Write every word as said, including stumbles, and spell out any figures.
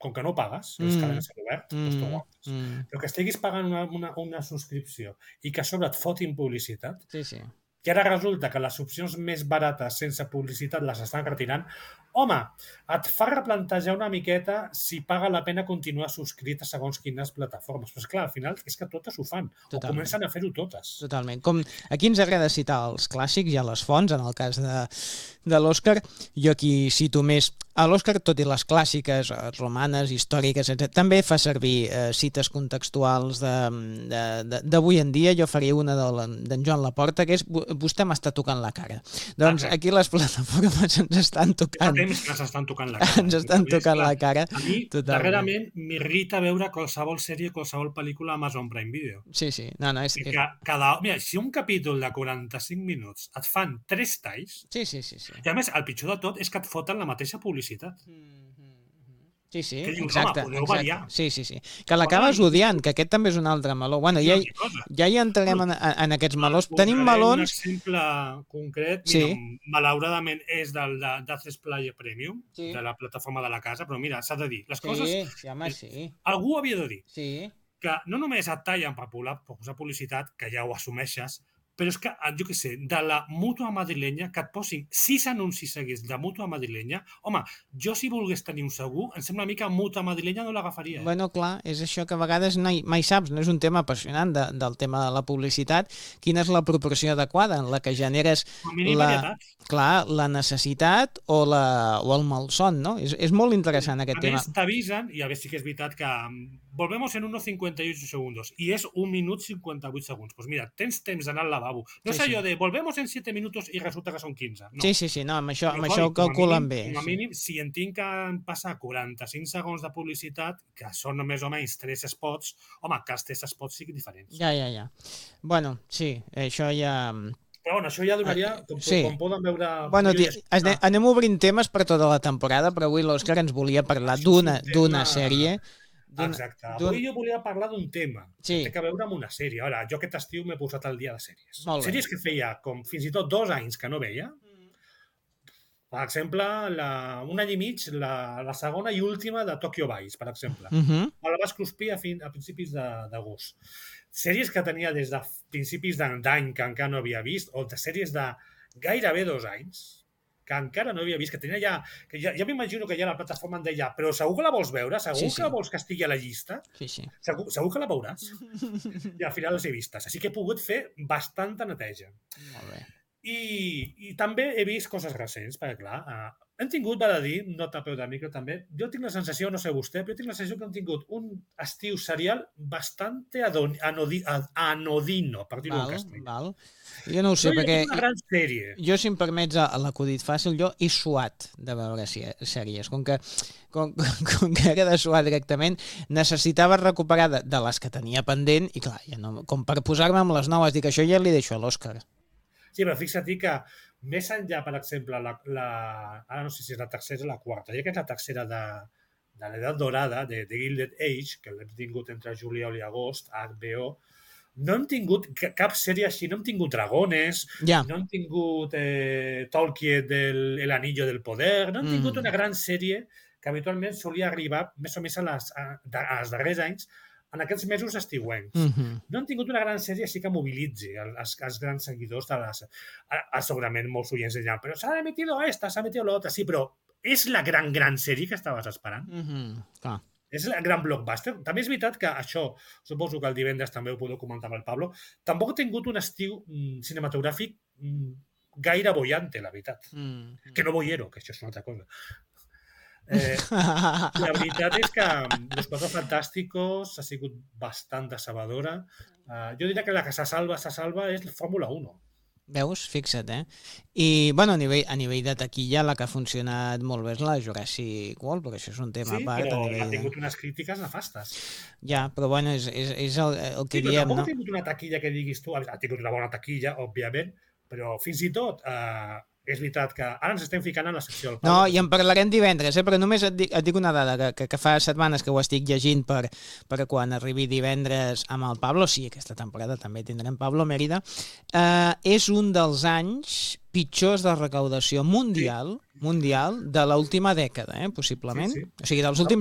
com que no pagues, les cadenes han obert, doncs t'ho aguantes. Però que estiguis pagant una, una, una subscripció i que a sobre et fotin publicitat, sí, sí. i ara resulta que les opcions més barates sense publicitat les estan retirant, home, et fa replantejar una miqueta si paga la pena continuar subscrit a segons quines plataformes. Però, esclar, al final és que totes ho fan, Totalment. o comencen a fer-ho totes. Totalment. Com aquí ens agrada citar els clàssics i a les fonts, en el cas de, de l'Òscar, jo aquí cito més a l'Òscar, tot i les clàssiques, romanes, històriques, etcètera, també fa servir eh, cites contextuals d'avui en dia. Jo faria una d'en Joan Laporta, que és vostè m'està tocant la cara. Doncs aquí les plataformes ens estan tocant. Fa temps que ens estan tocant la cara. Ens estan tocant la cara. A mi, darrerament, m'irrita veure qualsevol sèrie, qualsevol pel·lícula a Amazon Prime Video. Sí, sí. No, no, és... Cada... Mira, si un capítol de quaranta-cinc minuts et fan tres talls, sí, sí, sí, sí. I a més, el pitjor de tot és que et foten la mateixa publicitat. Sí, sí, que dius, exacte. Home, podeu exacte. variar. Sí, sí, sí. Que l'acabes odiant, que aquest també és un altre meló. Bueno, ja, ja hi entrarem en, en aquests melons. Tenim melons... Un exemple concret, sí. mira, malauradament és del de Daces Player Premium, sí. de la plataforma de la casa, però mira, s'ha de dir, les sí, coses... Sí, home, sí. Algú havia de dir sí. que no només et tallen per posar publicitat, que ja ho assumeixes, però és que, jo què sé, de la mútua madrilenya, que et posin sis anuncis seguits de mútua madrilenya, home, jo si volgués tenir un segur, em sembla a mi que mútua madrilenya no l'agafaria. Eh? Bueno, clar, és això que a vegades mai, mai saps, no és un tema apassionant de, del tema de la publicitat, quina és la proporció adequada en la que generes la, clar, la necessitat o, la, o el malson, no? És, és molt interessant aquest a tema. A més, t'avisen, i a veure si que és veritat que volvemos en unos cincuenta y ocho segundos, i és un minut cinquanta-vuit segons. Doncs pues mira, tens temps d'anar al lavabo. No sí, és allò sí. de volvemos en siete minutos i resulta que són quinze. No. Sí, sí, sí, no, amb això, amb això ho calculen bé. Com a mínim, si en tinc que passar quaranta-cinc segons de publicitat, que són més o menys tres spots, home, que els tres spots siguin diferents. Ja, ja, ja. Bueno, sí, això ja... Però bueno, això ja donaria, com, sí. com poden veure... Bueno, anem, anem obrint temes per tota la temporada, però avui l'Òscar ens volia parlar d'una d'una sèrie... Exacte. Avui jo volia parlar d'un tema sí. que té que veure amb una sèrie. Ara, jo aquest estiu m'he posat al dia de sèries. Sèries que feia com fins i tot dos anys que no veia. Per exemple, la, un any i mig, la, la segona i última de Tokyo Vice, per exemple. Uh -huh. Me la vas cruspir a, fin, a principis d'agost. Sèries que tenia des de principis d'any que encara no havia vist, o de sèries de gairebé dos anys, que encara no havia vist, que tenia ja... Que ja, ja m'imagino que ja la plataforma em deia però segur que la vols veure? Segur sí, sí. que vols que estigui a la llista? Sí, sí. Segur, segur que la veuràs? I al final les he vistes. Així que he pogut fer bastanta neteja. Molt bé. I, i també he vist coses recents, perquè clar, uh, hem tingut, va de dir, nota a peu de micro també, jo tinc la sensació, no sé vostè, però jo tinc la sensació que hem tingut un estiu serial bastante anodi, anodino, per dir-ho en castellà. Val. Jo no ho sé, no perquè... una gran sèrie. Jo, si em permets l'acudit fàcil, jo he suat de veure sèries. Com que, com, com que era de suar directament, necessitava recuperar de, de les que tenia pendent i clar, ja no, com per posar-me amb les noves, dic, això ja li deixo a l'Òscar. Sí, però fixa't que més enllà, per exemple, la, la, ara no sé si és la tercera o la quarta, ja que és la tercera de, de l'edat dorada, de, de Gilded Age, que l'hem tingut entre juliol i agost, a H B O, no hem tingut cap sèrie així, no hem tingut Dragones, ja. no hem tingut eh, Tolkien del El Anillo del Poder, no hem tingut mm. una gran sèrie que habitualment solia arribar més o més a les, a, a, als darrers anys, en aquests mesos estiuencs. Mm-hmm. No han tingut una gran sèrie així que mobilitzi els, els grans seguidors de les... A, segurament molts oients diran, però s'ha emitido esta, s'ha emitido l'altra, sí, però és la gran, gran sèrie que estaves esperant. Mm-hmm. Ah. És el gran blockbuster. També és veritat que això, suposo que el divendres també ho podeu comentar amb el Pablo, tampoc ha tingut un estiu mm, cinematogràfic mm, gaire bollante, la veritat. Mm-hmm. Que no bollero, que això és una altra cosa. Eh, la veritat és que Los Cuatro Fantásticos ha sigut bastant decebedora. Uh, jo diria que la que se salva, se salva és la Fórmula uno. Veus? Fixa't, eh? I, bueno, a nivell, a nivell de taquilla, la que ha funcionat molt bé és la Jurassic World, perquè això és un tema sí, a part. Sí, però nivell... ha tingut unes crítiques nefastes. Ja, però bueno, és, és, és el, el que sí, diem, no? Sí, però tampoc ha tingut una taquilla que diguis tu, ha tingut una bona taquilla, òbviament, però fins i tot... Uh, és veritat que ara ens estem ficant en la secció del Pablo. No, i en parlarem divendres, eh? Però només et dic, et dic una dada, que, que, que fa setmanes que ho estic llegint per, per quan arribi divendres amb el Pablo, sí, aquesta temporada també tindrem Pablo Mérida, eh, és un dels anys pitjors de recaudació mundial, sí. mundial de l'última dècada, eh? Possiblement. Sí, sí. O sigui, dels últims